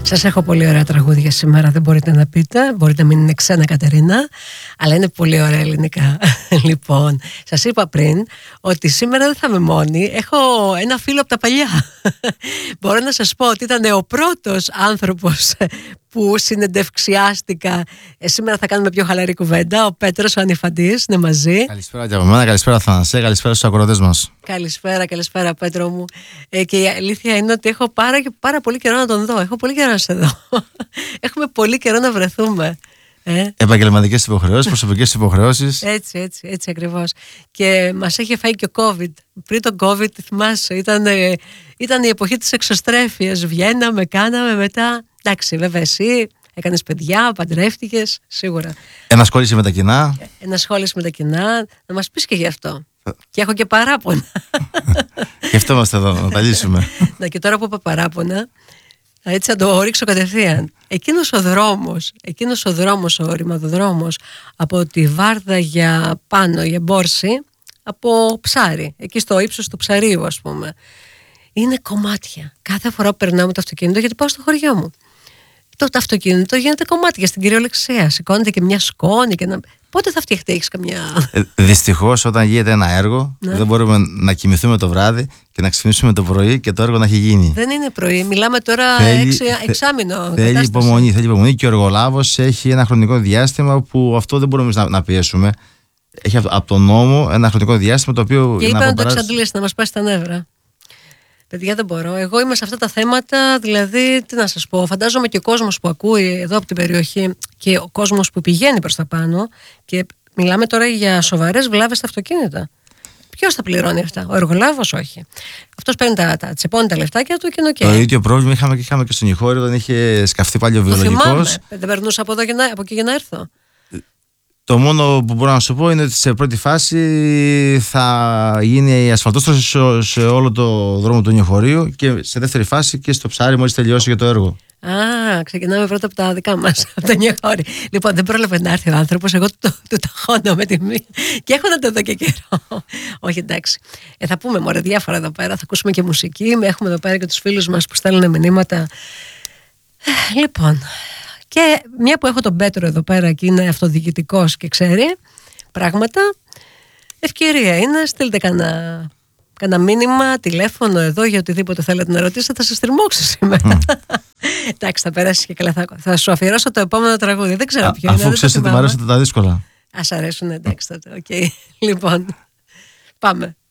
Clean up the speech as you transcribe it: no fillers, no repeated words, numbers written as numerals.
Σας έχω πολύ ωραία τραγούδια σήμερα, δεν μπορείτε να πείτε. Μπορείτε να μην είναι ξένα Κατερίνα, αλλά είναι πολύ ωραία ελληνικά. Λοιπόν, σας είπα πριν ότι σήμερα δεν θα είμαι μόνη. Έχω ένα φίλο από τα παλιά. Μπορώ να σας πω ότι ήταν ο πρώτος άνθρωπος που συνεντευξιάστηκα. Σήμερα θα κάνουμε πιο χαλαρή κουβέντα. Ο Πέτρος ο Ανιφαντής είναι μαζί. Καλησπέρα και από μένα, καλησπέρα Θανασέ, καλησπέρα στους ακροατές μας. Καλησπέρα Πέτρο μου. Και η αλήθεια είναι ότι έχω πάρα πολύ καιρό να τον δω. Έχω πολύ καιρό να σε δω. Έχουμε πολύ καιρό να βρεθούμε. Επαγγελματικές υποχρεώσεις, προσωπικές υποχρεώσεις. Έτσι ακριβώς. Και μας είχε φάει και ο COVID. Πριν τον COVID, θυμάσαι, ήταν η εποχή της εξωστρέφειας. Βγαίναμε, κάναμε μετά. Εντάξει, βέβαια εσύ έκανες παιδιά, παντρεύτηκες, σίγουρα. Ενασχόληση με τα κοινά. Ενασχόληση με τα κοινά. Να μας πεις και γι' αυτό. Και έχω και παράπονα. Γι' αυτό είμαστε εδώ, να τα λύσουμε. Να, και τώρα που είπα παράπονα, έτσι θα το ρίξω κατευθείαν. Εκείνος ο δρόμος, ο ρημαδοδρόμος από τη Βάρδα για πάνω, για Μπόρση, από Ψάρι, εκεί στο ύψος του Ψαρίου ας πούμε, είναι κομμάτια. Κάθε φορά που περνάω με το αυτοκίνητο, γιατί πάω στο χωριό μου, το αυτοκίνητο γίνεται κομμάτια στην κυριολεξία. Σηκώνεται και μια σκόνη και ένα... Πότε θα φτιαχτεί, έχεις καμιά... Δυστυχώς, όταν γίνεται ένα έργο, δεν μπορούμε να κοιμηθούμε το βράδυ και να ξυπνήσουμε το πρωί και το έργο να έχει γίνει. Δεν είναι πρωί, μιλάμε τώρα εξάμηνο. Θέλει υπομονή και ο εργολάβος έχει ένα χρονικό διάστημα που αυτό δεν μπορούμε να πιέσουμε. Έχει από τον νόμο ένα χρονικό διάστημα το οποίο. Και είπα να το εξαντλήσει, να μας πάει στα νεύρα. Παιδιά, δεν μπορώ. Εγώ είμαι σε αυτά τα θέματα, δηλαδή, τι να σας πω, φαντάζομαι και ο κόσμος που ακούει εδώ από την περιοχή και ο κόσμος που πηγαίνει προς τα πάνω, και μιλάμε τώρα για σοβαρές βλάβες στα αυτοκίνητα. Ποιος θα πληρώνει αυτά, ο εργολάβος? Όχι. Αυτός παίρνει τσεπώνει τα λεφτάκια του και είναι οκ. Το ίδιο πρόβλημα είχαμε και στον Ηχώριο όταν είχε σκαφτεί πάλι ο βιολογικός. Δεν περνούσα από εκεί για να έρθω. Το μόνο που μπορώ να σου πω είναι ότι σε πρώτη φάση θα γίνει η ασφαλτόστρωση σε όλο το δρόμο του Νιοχωρίου και σε δεύτερη φάση και στο Ψάρι μόλις τελειώσει για το έργο. Ξεκινάμε πρώτα από τα δικά μας, από το Νιοχώρι. Λοιπόν, δεν πρόλαβε να έρθει ο άνθρωπος, εγώ του ταχώνω με τη μία και έχω να το δω και καιρό. Όχι, εντάξει. Θα πούμε μωρέ διάφορα εδώ πέρα, θα ακούσουμε και μουσική, έχουμε εδώ πέρα και τους φίλους μας που στέλνουν μηνύματα. Λοιπόν... Και μια που έχω τον Πέτρο εδώ πέρα και είναι αυτοδιοικητικός και ξέρει πράγματα, ευκαιρία είναι, στείλτε κανένα μήνυμα, τηλέφωνο εδώ για οτιδήποτε θέλετε να ρωτήσετε, θα σας τριμώξω σήμερα. Εντάξει, θα περάσει και καλά, θα σου αφιερώσω το επόμενο τραγούδι, δεν ξέρω ποιο είναι. Αφού ξέρεις ότι μου αρέσουν τα δύσκολα. Ας αρέσουν, εντάξει τότε, οκ. Λοιπόν, πάμε.